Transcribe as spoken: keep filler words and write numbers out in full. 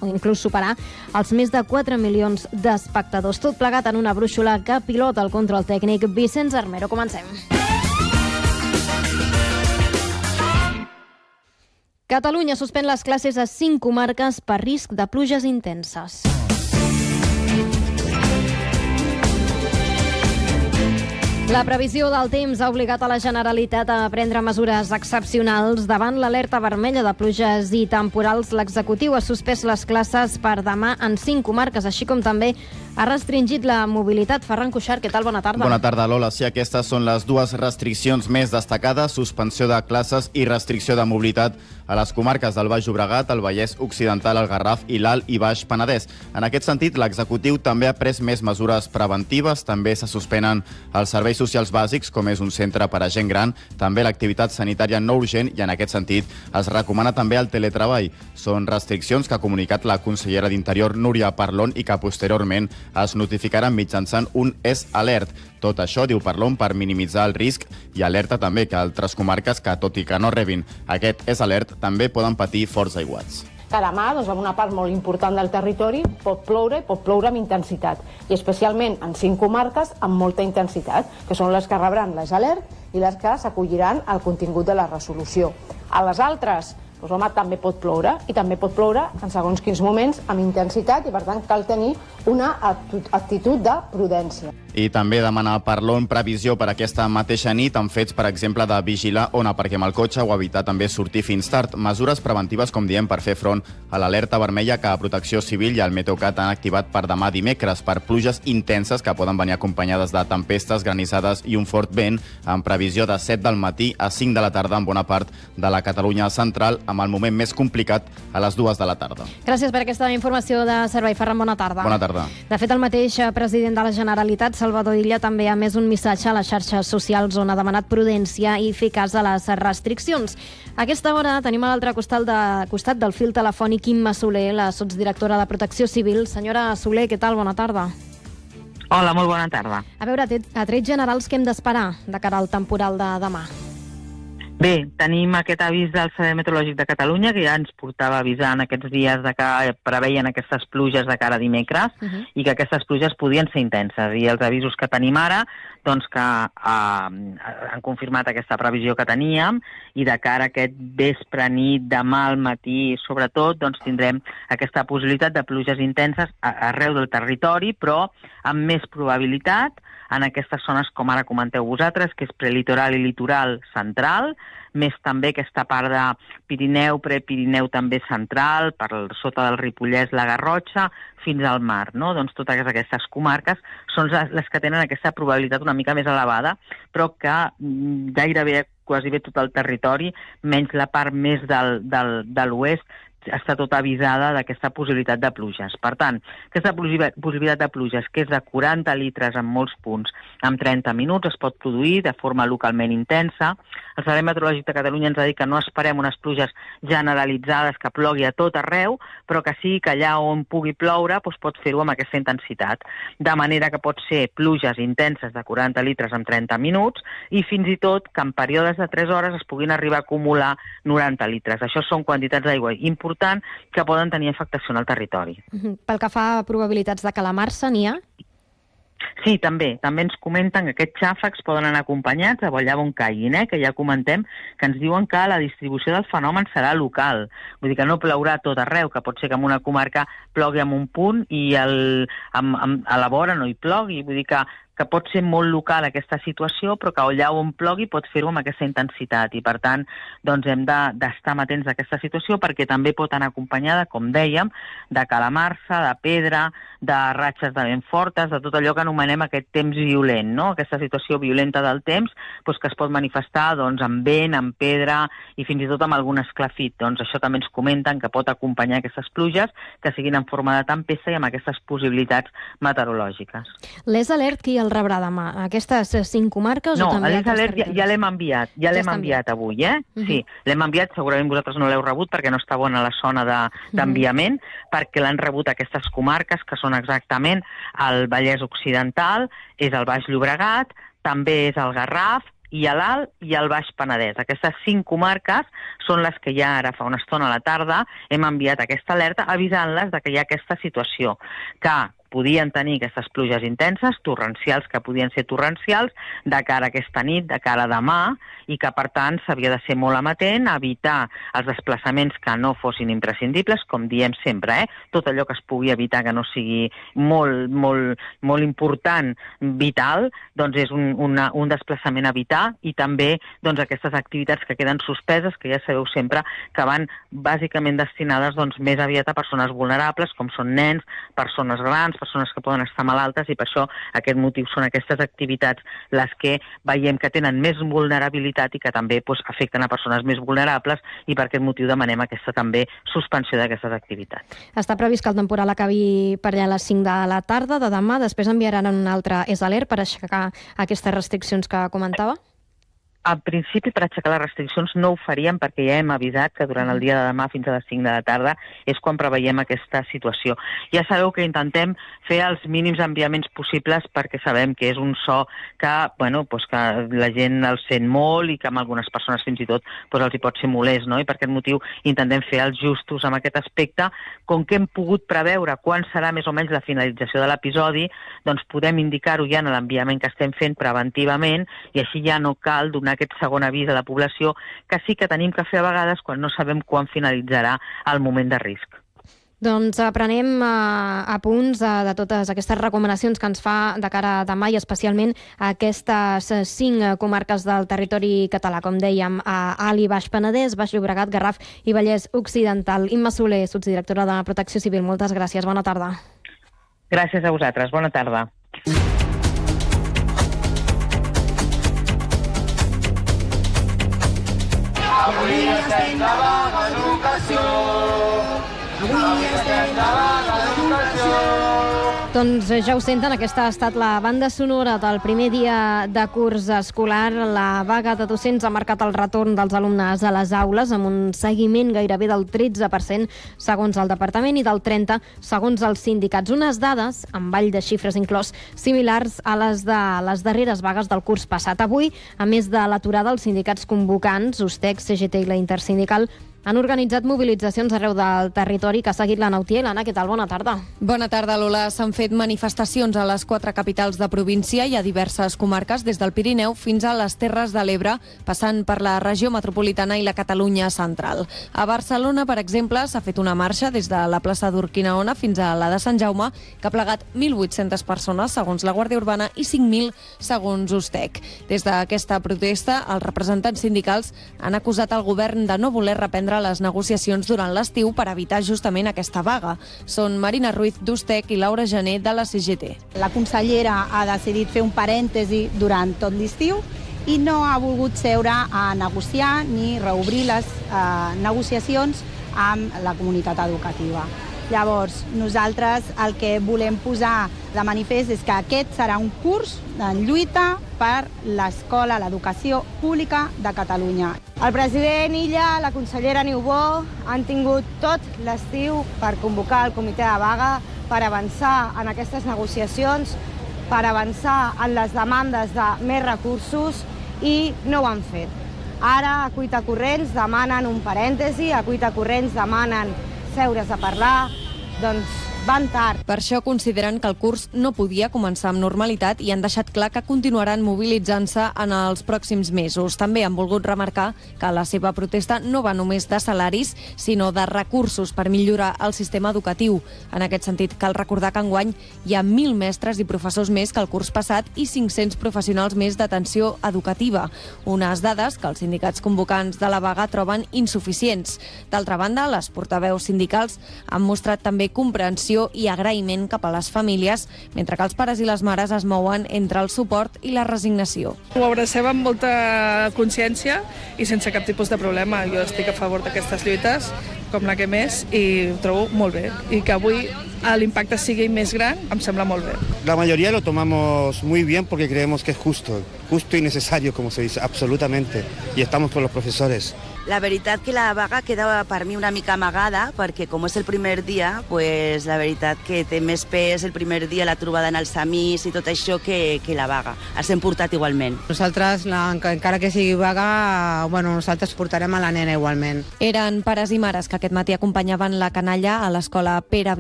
o inclús superar els més de quatre milions d'espectadors. Tot plegat en una brúixola que pilota el control tècnic Vicenç Armero. Comencem. Catalunya suspèn les classes a cinc comarques per risc de pluges intenses. La previsió del temps ha obligat a la Generalitat a prendre mesures excepcionals. Davant l'alerta vermella de pluges i temporals, l'executiu ha suspès les classes per demà en cinc comarques, així com també ha restringit la mobilitat. Ferran Cuixart, què tal? Bona tarda. Bona tarda, Lola. Sí, aquestes són les dues restriccions més destacades, suspensió de classes i restricció de mobilitat a les comarques del Baix Llobregat, el Vallès Occidental, el Garraf i l'Alt i Baix Penedès. En aquest sentit, l'executiu també ha pres més mesures preventives. També se suspenen els serveis socials bàsics, com és un centre per a gent gran, també l'activitat sanitària no urgent, i en aquest sentit es recomana també el teletreball. Són restriccions que ha comunicat la consellera d'Interior, Núria Parlon, i que posteriorment es notificaran mitjançant un es alert. Tot això, diu Parlon, per minimitzar el risc, i alerta també que altres comarques que, tot i que no rebin aquest es alert, també poden patir forts aiguats. Que demà, doncs, en una part molt important del territori, pot ploure, pot ploure amb intensitat, i especialment en cinc comarques amb molta intensitat, que són les que rebran les alert i les que s'acolliran al contingut de la resolució. A les altres, doncs, home, també pot ploure, i també pot ploure en segons quins moments amb intensitat, i per tant cal tenir una actitud de prudència. I també demana a Parlon previsió per aquesta mateixa nit amb fets, per exemple, de vigilar on aparquem el cotxe o evitar també sortir fins tard. Mesures preventives, com diem, per fer front a l'alerta vermella que Protecció Civil i el Meteocat han activat per demà dimecres per pluges intenses que poden venir acompanyades de tempestes, granissades i un fort vent, amb previsió de set del matí a cinc de la tarda en bona part de la Catalunya central, amb el moment més complicat a les dues de la tarda. Gràcies per aquesta informació de servei. Ferran, bona tarda. Bona tarda. De fet, el mateix president de la Generalitat, Salvador Illa, també ha emès un missatge a les xarxes socials on ha demanat prudència i fer cas a les restriccions. A aquesta hora tenim a l'altre costat, de, costat del fil telefònic Imma Soler, la sotsdirectora de Protecció Civil. Senyora Soler, què tal? Bona tarda. Hola, molt bona tarda. A veure, a trets generals, què hem d'esperar de cara al temporal de demà? Bé, tenim aquest avís del Servei Meteorològic de Catalunya, que ja ens portava avisant aquests dies de que preveien aquestes pluges de cara a dimecres, uh-huh. i que aquestes pluges podien ser intenses. I els avisos que tenim ara, doncs que eh, han confirmat aquesta previsió que teníem, i de cara a aquest vespre, nit, demà al matí, sobretot, doncs tindrem aquesta possibilitat de pluges intenses arreu del territori, però amb més probabilitat en aquestes zones, com ara comenteu vosaltres, que és prelitoral i litoral central, més també aquesta part de Pirineu, Prepirineu també central, per sota del Ripollès, la Garrotxa, fins al mar, no? Doncs totes aquestes comarques són les que tenen aquesta probabilitat una mica més elevada, però que gairebé quasi bé tot el territori, menys la part més del, del, de l'oest, està tota avisada d'aquesta possibilitat de pluges. Per tant, aquesta possibilitat de pluges, que és de quaranta litres en molts punts, en trenta minuts, es pot produir de forma localment intensa. El Servei Meteorològic de Catalunya ens ha dit que no esperem unes pluges generalitzades que plogui a tot arreu, però que sí que allà on pugui ploure doncs pot fer-ho amb aquesta intensitat. De manera que pot ser pluges intenses de quaranta litres en trenta minuts i fins i tot que en períodes de tres hores es puguin arribar a acumular noranta litres. Això són quantitats d'aigua importants que poden tenir afectació en el territori. Pel que fa a probabilitats de calamar-se, n'hi ha? Sí, també. També ens comenten que aquests xàfecs poden anar acompanyats de allà on caiguin, eh? que ja comentem que ens diuen que la distribució del fenomen serà local. Vull dir que no plourà a tot arreu, que pot ser que en una comarca plogui en un punt i el, amb, amb, a la vora no hi plogui. Vull dir que que pot ser molt local aquesta situació, però que allà on plogui pot fer-ho amb aquesta intensitat. I, per tant, doncs hem d'estar de, amatents a aquesta situació perquè també pot anar acompanyada, com dèiem, de calamarsa, de pedra, de ratxes de vent fortes, de tot allò que anomenem aquest temps violent, no? Aquesta situació violenta del temps doncs, que es pot manifestar doncs, amb vent, amb pedra i fins i tot amb algun esclafit. Doncs això també ens comenten que pot acompanyar aquestes pluges que siguin en forma de tempesta i amb aquestes possibilitats meteorològiques. L'Es Alert qui el rebrà demà? Aquestes cinc comarques? No, o també l'Es Alert ja, ja l'hem enviat, ja, ja l'hem enviat avui, eh? Uh-huh. Sí, l'hem enviat, segurament vosaltres no l'heu rebut perquè no està bona la zona d'enviament, de, uh-huh. perquè l'han rebut aquestes comarques que són exactament el Vallès Occidental, és el Baix Llobregat, també és el Garraf i a l'Alt i al Baix Penedès. Aquestes cinc comarques són les que ja ara fa una estona a la tarda hem enviat aquesta alerta avisant-les de que hi ha aquesta situació, que podien tenir aquestes pluges intenses, torrencials, que podien ser torrencials, de cara a aquesta nit, de cara a demà, i que, per tant, s'havia de ser molt amatent, evitar els desplaçaments que no fossin imprescindibles, com diem sempre, eh? Tot allò que es pugui evitar que no sigui molt, molt, molt important, vital, doncs és un, una, un desplaçament a evitar, i també doncs, aquestes activitats que queden suspeses, que ja sabeu sempre que van bàsicament destinades doncs, més aviat a persones vulnerables, com són nens, persones grans, persones que poden estar malaltes, i per això aquest motiu són aquestes activitats les que veiem que tenen més vulnerabilitat i que també doncs, afecten a persones més vulnerables, i per aquest motiu demanem aquesta també suspensió d'aquestes activitats. Està previst que el temporal acabi per allà a les cinc de la tarda de demà, després enviaran un altre és alert per aixecar aquestes restriccions que comentava? Al principi, per aixecar les restriccions no ho faríem perquè ja hem avisat que durant el dia de demà fins a les cinc de la tarda és quan preveiem aquesta situació. Ja sabeu que intentem fer els mínims enviaments possibles perquè sabem que és un so que, bueno, doncs que la gent el sent molt i que amb algunes persones fins i tot doncs els hi pot ser molest, no? I per aquest motiu intentem fer els justos amb aquest aspecte. Com que hem pogut preveure quan serà més o menys la finalització de l'episodi, doncs podem indicar-ho ja en l'enviament que estem fent preventivament, i així ja no cal donar aquest segon avís a la població, que sí que tenim que fer a vegades quan no sabem quan finalitzarà el moment de risc. Doncs aprenem a, a punts a, de totes aquestes recomanacions que ens fa de cara a demà, i especialment a aquestes cinc comarques del territori català, com dèiem, a Alt i Baix Penedès, Baix Llobregat, Garraf i Vallès Occidental. Imma Soler, subdirectora de Protecció Civil, moltes gràcies, bona tarda. Gràcies a vosaltres, bona tarda. Avui estem de vaga d'educació. Avui estem de vaga d'educació. Doncs ja ho senten, aquesta ha estat la banda sonora del primer dia de curs escolar. La vaga de docents ha marcat el retorn dels alumnes a les aules amb un seguiment gairebé del tretze per cent segons el departament i del trenta per cent segons els sindicats. Unes dades, amb ball de xifres inclòs, similars a les de les darreres vagues del curs passat. Avui, a més de l'aturada, els sindicats convocants, Ustec, C G T i la Intersindical, han organitzat mobilitzacions arreu del territori que ha seguit l'Anna Utiel. Anna, què tal? Bona tarda. Bona tarda, Lola. S'han fet manifestacions a les quatre capitals de província i a diverses comarques, des del Pirineu fins a les Terres de l'Ebre, passant per la regió metropolitana i la Catalunya central. A Barcelona, per exemple, s'ha fet una marxa des de la plaça d'Urquinaona fins a la de Sant Jaume, que ha plegat mil vuit-centes persones, segons la Guàrdia Urbana, i cinc mil, segons Ustec. Des d'aquesta protesta, els representants sindicals han acusat el govern de no voler reprendre les negociacions durant l'estiu per evitar justament aquesta vaga. Són Marina Ruiz d'Ustec i Laura Gené de la C G T. La consellera ha decidit fer un parèntesi durant tot l'estiu i no ha volgut seure a negociar ni reobrir les eh, negociacions amb la comunitat educativa. Llavors, nosaltres el que volem posar de manifest és que aquest serà un curs en lluita per l'escola, l'educació pública de Catalunya. El president Illa, la consellera Niubó han tingut tot l'estiu per convocar el comitè de vaga, per avançar en aquestes negociacions, per avançar en les demandes de més recursos, i no ho han fet. Ara, a cuita corrents, demanen un parèntesi, a cuita corrents demanen seure's a parlar, doncs van tard. Per això consideren que el curs no podia començar amb normalitat i han deixat clar que continuaran mobilitzant-se en els pròxims mesos. També han volgut remarcar que la seva protesta no va només de salaris, sinó de recursos per millorar el sistema educatiu. En aquest sentit, cal recordar que enguany hi ha mil mestres i professors més que el curs passat i cinc-cents professionals més d'atenció educativa. Unes dades que els sindicats convocants de la vaga troben insuficients. D'altra banda, les portaveus sindicals han mostrat també comprensió i agraïment cap a les famílies, mentre que els pares i les mares es mouen entre el suport i la resignació. Ho abracem amb molta consciència i sense cap tipus de problema. Jo estic a favor d'aquestes lluites, com la que més, i ho trobo molt bé. I que avui l'impacte sigui més gran, em sembla molt bé. La mayoría lo tomamos muy bien porque creemos que es justo, justo y necesario, como se dice, absolutamente. Y estamos con los profesores. La veritat que la vaga queda per mi una mica amagada, perquè com és el primer dia, pues, la veritat que té més pes el primer dia, la trobada en els amics i tot això, que, que la vaga. Els hem portat igualment. Nosaltres, la, encara que sigui vaga, bueno, nosaltres portarem a la nena igualment. Eren pares i mares que aquest matí acompanyaven la canalla a l'escola Pere